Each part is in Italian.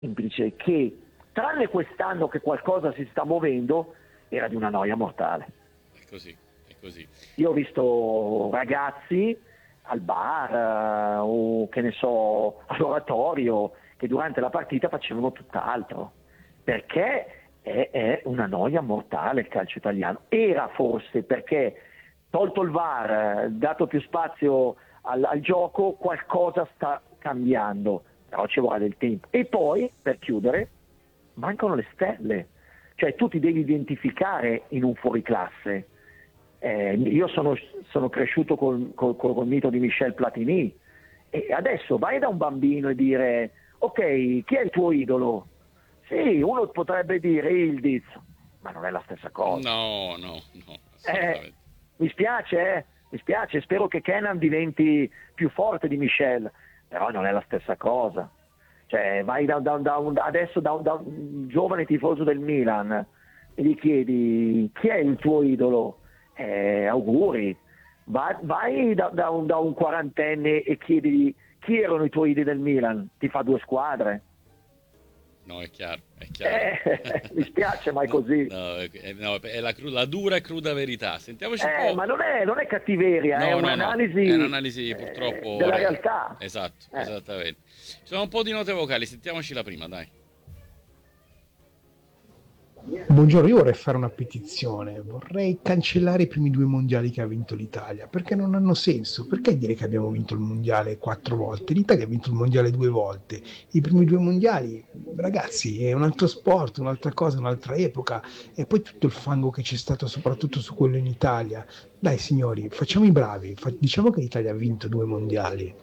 semplice che, tranne quest'anno che qualcosa si sta muovendo, era di una noia mortale. È così, è così. Io ho visto ragazzi al bar o che ne so, all'oratorio, che durante la partita facevano tutt'altro, perché è una noia mortale il calcio italiano. Era forse perché, tolto il VAR, dato più spazio al gioco, qualcosa sta cambiando, però ci vorrà del tempo. E poi, per chiudere, mancano le stelle, cioè tu ti devi identificare in un fuoriclasse. Io sono cresciuto col mito di Michel Platini, e adesso vai da un bambino e dire: ok, chi è il tuo idolo? Sì, uno potrebbe dire Ildiz, ma non è la stessa cosa. No, assolutamente. Mi spiace, mi spiace, spero che Kenan diventi più forte di Michel, però non è la stessa cosa. Cioè, vai adesso da un giovane tifoso del Milan e gli chiedi chi è il tuo idolo? Auguri. Vai da un quarantenne e chiedi chi erano i tuoi idoli del Milan, ti fa due squadre. No, è chiaro, è chiaro. Mi spiace, ma è No, così. no, è la dura e cruda verità. Sentiamoci un po'. Ma non è cattiveria, è un'analisi, è un'analisi purtroppo della realtà. Esatto, esattamente. Ci sono un po' di note vocali, sentiamoci la prima, dai. Buongiorno, io vorrei fare una petizione, vorrei cancellare i primi 2 mondiali che ha vinto l'Italia, perché non hanno senso. Perché dire che abbiamo vinto il mondiale 4 volte? L'Italia ha vinto il mondiale 2 volte. I primi 2 mondiali, ragazzi, è un altro sport, un'altra cosa, un'altra epoca, e poi tutto il fango che c'è stato soprattutto su quello in Italia. Dai signori, facciamo i bravi, diciamo che l'Italia ha vinto 2 mondiali.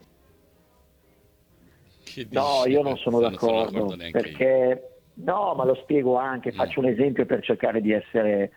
Che dici? No, io non sono d'accordo, perché no, ma lo spiego anche, faccio un esempio per cercare di essere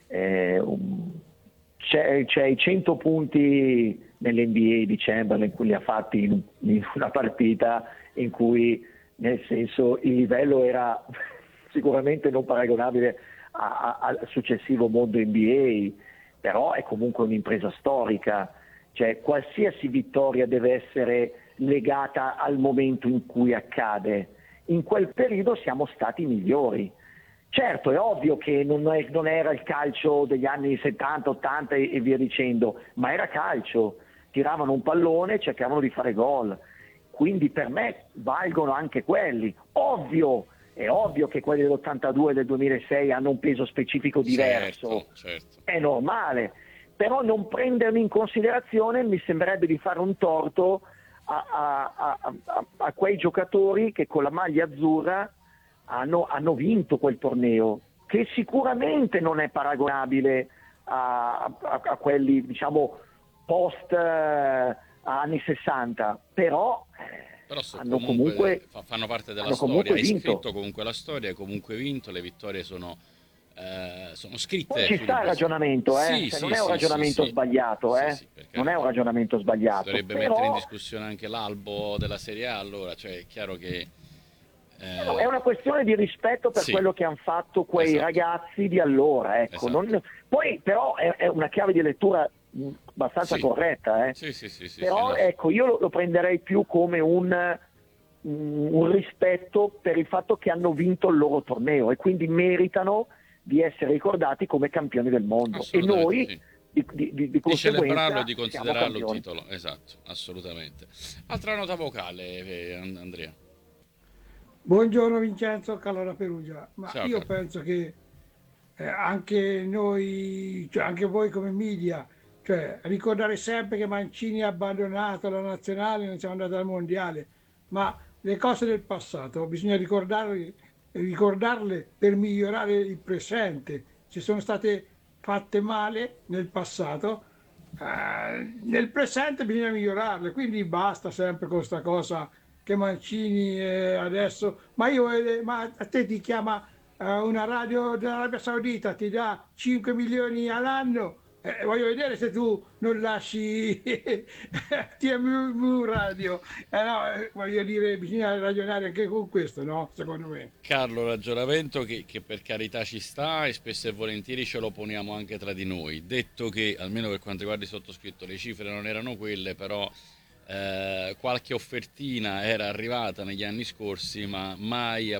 c'è i 100 punti nell'NBA di Chamberlain, in cui li ha fatti in una partita in cui, nel senso, il livello era sicuramente non paragonabile al successivo mondo NBA, però è comunque un'impresa storica, cioè qualsiasi vittoria deve essere legata al momento in cui accade. In quel periodo siamo stati migliori. Certo, è ovvio che non era il calcio degli anni 70, 80 e via dicendo, ma era calcio. Tiravano un pallone e cercavano di fare gol. Quindi per me valgono anche quelli. È ovvio che quelli dell'82 e del 2006 hanno un peso specifico diverso. Certo. È normale. Però non prenderli in considerazione mi sembrerebbe di fare un torto a quei giocatori che con la maglia azzurra hanno vinto quel torneo, che sicuramente non è paragonabile a quelli, diciamo, post anni 60, però hanno comunque fanno parte della storia. Hai scritto comunque la storia, hai comunque vinto, le vittorie sono scritte. Poi ci sta il ragionamento, non è un ragionamento sbagliato, non è un ragionamento sbagliato. Dovrebbe mettere in discussione anche l'albo della Serie A, allora, cioè è chiaro che è una questione di rispetto per quello che hanno fatto quei ragazzi di allora, ecco. Poi però è una chiave di lettura abbastanza corretta, però ecco, io lo prenderei più come un rispetto per il fatto che hanno vinto il loro torneo e quindi meritano di essere ricordati come campioni del mondo, e noi di celebrarlo e di considerarlo un titolo. Esatto, assolutamente. Altra nota vocale, Andrea. Buongiorno Vincenzo, Carlo da Perugia. Ciao, io Carlo. penso che anche noi, cioè anche voi come media, cioè ricordare sempre che Mancini ha abbandonato la nazionale, non siamo andati al mondiale, ma le cose del passato bisogna ricordarle per migliorare il presente. Se sono state fatte male nel passato, nel presente bisogna migliorarle, quindi basta sempre con questa cosa che Mancini adesso, ma a te ti chiama una radio dell'Arabia Saudita, ti dà 5 milioni all'anno, voglio vedere se tu non lasci TMU Radio. Voglio dire, bisogna ragionare anche con questo, no? Secondo me. Carlo, ragionamento che per carità ci sta e spesso e volentieri ce lo poniamo anche tra di noi. Detto che, almeno per quanto riguarda il sottoscritto, le cifre non erano quelle, però qualche offertina era arrivata negli anni scorsi, ma mai